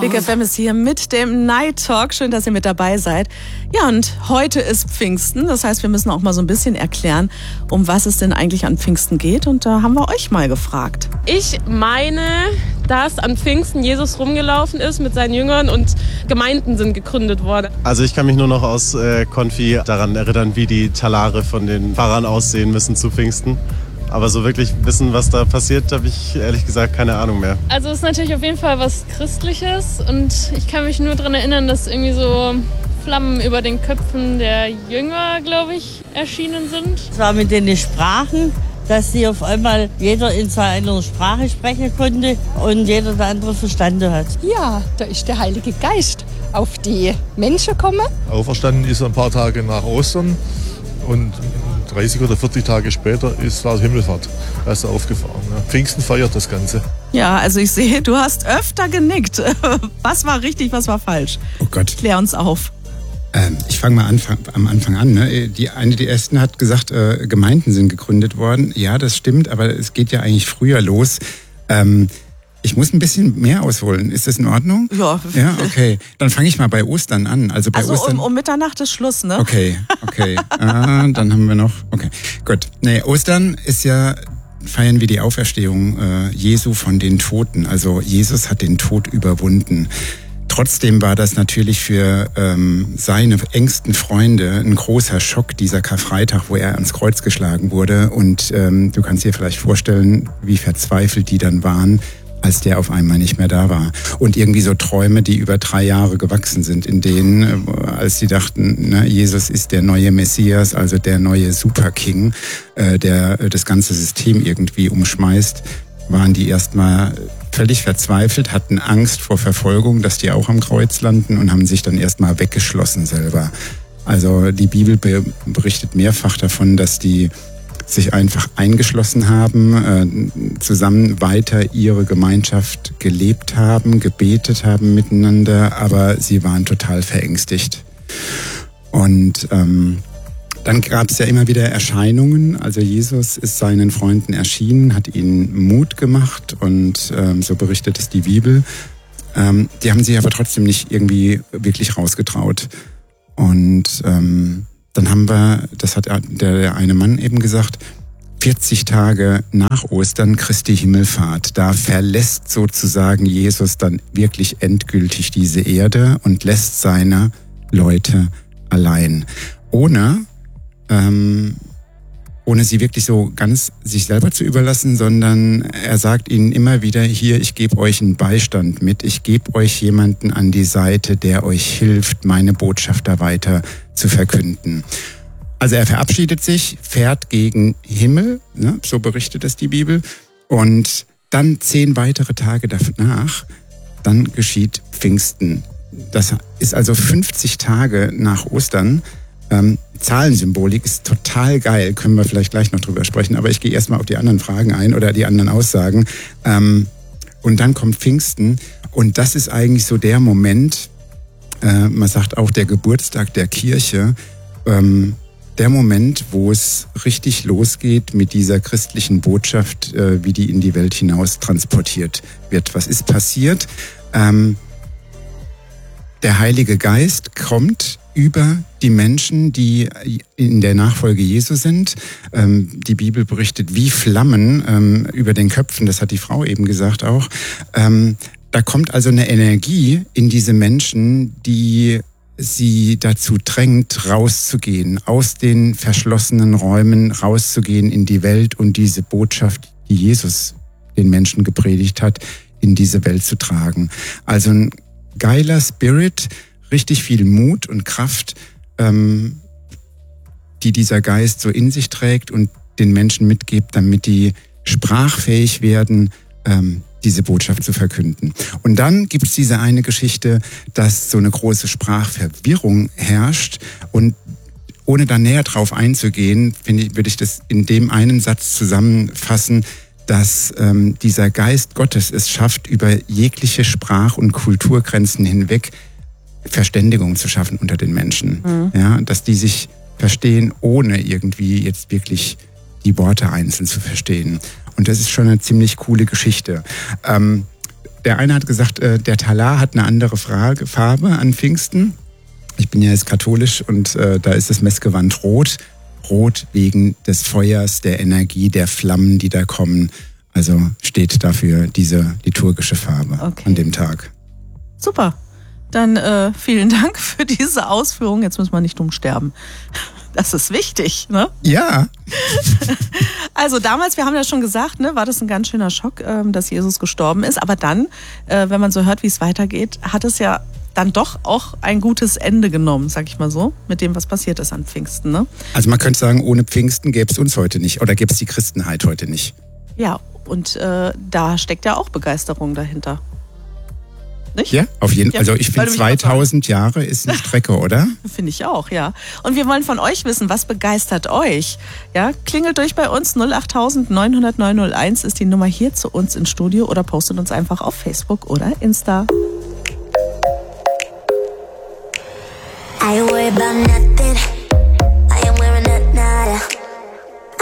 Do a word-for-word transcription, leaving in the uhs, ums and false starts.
Big F M ist hier mit dem Night Talk. Schön, dass ihr mit dabei seid. Ja, und heute ist Pfingsten. Das heißt, wir müssen auch mal so ein bisschen erklären, um was es denn eigentlich an Pfingsten geht. Und da haben wir euch mal gefragt. Ich meine, dass an Pfingsten Jesus rumgelaufen ist mit seinen Jüngern und Gemeinden sind gegründet worden. Also ich kann mich nur noch aus äh, Konfi daran erinnern, wie die Talare von den Pfarrern aussehen müssen zu Pfingsten. Aber so wirklich wissen, was da passiert, habe ich ehrlich gesagt keine Ahnung mehr. Also es ist natürlich auf jeden Fall was Christliches und ich kann mich nur daran erinnern, dass irgendwie so Flammen über den Köpfen der Jünger, glaube ich, erschienen sind. Es war mit den Sprachen, dass sie auf einmal jeder in seiner Sprache sprechen konnte und jeder der andere verstanden hat. Ja, da ist der Heilige Geist auf die Menschen gekommen. Auferstanden ist er ein paar Tage nach Ostern und dreißig oder vierzig Tage später ist war Himmelfahrt. Da ist er aufgefahren. Ja. Pfingsten feiert das Ganze. Ja, also ich sehe, du hast öfter genickt. Was war richtig, was war falsch? Oh Gott. Klär uns auf. Ähm, ich fange mal Anfang, am Anfang an. Ne? Die eine, die ersten hat gesagt, äh, Gemeinden sind gegründet worden. Ja, das stimmt, aber es geht ja eigentlich früher los. Ähm, Ich muss ein bisschen mehr ausholen. Ist das in Ordnung? Ja. Ja, okay. Dann fange ich mal bei Ostern an. Also bei Also Ostern. um, um Mitternacht ist Schluss, ne? Okay, okay. ah, dann haben wir noch. Okay, gut. Nee, Ostern ist ja, feiern wir die Auferstehung äh, Jesu von den Toten. Also Jesus hat den Tod überwunden. Trotzdem war das natürlich für ähm, seine engsten Freunde ein großer Schock, dieser Karfreitag, wo er ans Kreuz geschlagen wurde. Und ähm, du kannst dir vielleicht vorstellen, wie verzweifelt die dann waren, als der auf einmal nicht mehr da war. Und irgendwie so Träume, die über drei Jahre gewachsen sind, in denen, als sie dachten, ne, Jesus ist der neue Messias, also der neue Superking, äh, der das ganze System irgendwie umschmeißt, waren die erstmal völlig verzweifelt, hatten Angst vor Verfolgung, dass die auch am Kreuz landen und haben sich dann erstmal weggeschlossen selber. Also die Bibel berichtet mehrfach davon, dass die sich einfach eingeschlossen haben, äh, zusammen weiter ihre Gemeinschaft gelebt haben, gebetet haben miteinander, aber sie waren total verängstigt. Und ähm, dann gab es ja immer wieder Erscheinungen. Also Jesus ist seinen Freunden erschienen, hat ihnen Mut gemacht und ähm, so berichtet es die Bibel. Ähm, die haben sich aber trotzdem nicht irgendwie wirklich rausgetraut. Und ähm, dann haben wir, das hat der, der eine Mann eben gesagt, vierzig Tage nach Ostern Christi Himmelfahrt. Da verlässt sozusagen Jesus dann wirklich endgültig diese Erde und lässt seine Leute allein. Ohne, ähm, ohne sie wirklich so ganz sich selber zu überlassen, sondern er sagt ihnen immer wieder, hier, ich gebe euch einen Beistand mit, ich gebe euch jemanden an die Seite, der euch hilft, meine Botschaft da weiter zu verkünden. Also er verabschiedet sich, fährt gegen Himmel, ne, so berichtet es die Bibel, und dann zehn weitere Tage danach, dann geschieht Pfingsten. Das ist also fünfzig Tage nach Ostern. Ähm, Zahlensymbolik ist total geil, können wir vielleicht gleich noch drüber sprechen, aber ich gehe erstmal auf die anderen Fragen ein oder die anderen Aussagen. Ähm, und dann kommt Pfingsten und das ist eigentlich so der Moment, äh, man sagt auch der Geburtstag der Kirche, ähm, der Moment, wo es richtig losgeht mit dieser christlichen Botschaft, äh, wie die in die Welt hinaus transportiert wird. Was ist passiert? Ähm, der Heilige Geist kommt über die Menschen, die in der Nachfolge Jesu sind. Ähm, die Bibel berichtet wie Flammen ähm, über den Köpfen, das hat die Frau eben gesagt auch. Ähm, da kommt also eine Energie in diese Menschen, die sie dazu drängt, rauszugehen, aus den verschlossenen Räumen rauszugehen in die Welt und diese Botschaft, die Jesus den Menschen gepredigt hat, in diese Welt zu tragen. Also ein geiler Spirit, richtig viel Mut und Kraft, ähm, die dieser Geist so in sich trägt und den Menschen mitgibt, damit die sprachfähig werden, ähm, diese Botschaft zu verkünden. Und dann gibt es diese eine Geschichte, dass so eine große Sprachverwirrung herrscht und ohne da näher drauf einzugehen, finde ich, würde ich das in dem einen Satz zusammenfassen, dass ähm, dieser Geist Gottes es schafft, über jegliche Sprach- und Kulturgrenzen hinweg Verständigung zu schaffen unter den Menschen. Mhm. Ja, dass die sich verstehen, ohne irgendwie jetzt wirklich die Worte einzeln zu verstehen. Und das ist schon eine ziemlich coole Geschichte. Ähm, der eine hat gesagt, äh, der Talar hat eine andere Frage, Farbe an Pfingsten. Ich bin ja jetzt katholisch und äh, da ist das Messgewand rot. Rot wegen des Feuers, der Energie, der Flammen, die da kommen. Also steht dafür diese liturgische Farbe Okay. an dem Tag. Super. Dann äh, vielen Dank für diese Ausführung. Jetzt müssen wir nicht dumm sterben. Das ist wichtig, ne? Ja. Also damals, wir haben ja schon gesagt, ne, war das ein ganz schöner Schock, ähm, dass Jesus gestorben ist. Aber dann, äh, wenn man so hört, wie es weitergeht, hat es ja dann doch auch ein gutes Ende genommen, sag ich mal so, mit dem, was passiert ist an Pfingsten, ne? Also man könnte sagen, ohne Pfingsten gäbe es uns heute nicht oder gäbe es die Christenheit heute nicht. Ja, und äh, da steckt ja auch Begeisterung dahinter. Nicht? Ja, auf jeden Fall. Ja, Also ich weil finde du mich gerade zweitausend Jahre ist eine Strecke, oder? Finde ich auch, ja. Und wir wollen von euch wissen, was begeistert euch? Ja, klingelt durch bei uns, null acht neun null null neun null eins ist die Nummer hier zu uns ins Studio oder postet uns einfach auf Facebook oder Insta. I worry about nothing.